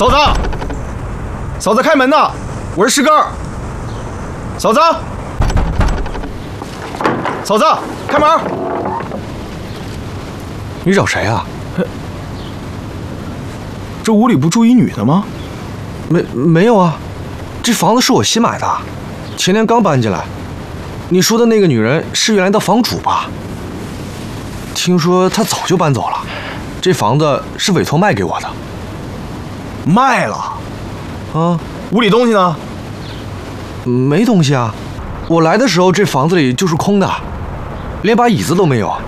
嫂子，嫂子开门呐！我是石根儿。嫂子，嫂子，开门！ 你找谁啊？ 这屋里不住一女的吗？ 没有啊，这房子是我新买的，前年刚搬进来。你说的那个女人是原来的房主吧？听说她早就搬走了，这房子是委托卖给我的。 卖了？ 啊， 屋里东西呢？ 没东西啊，我来的时候这房子里就是空的，连把椅子都没有。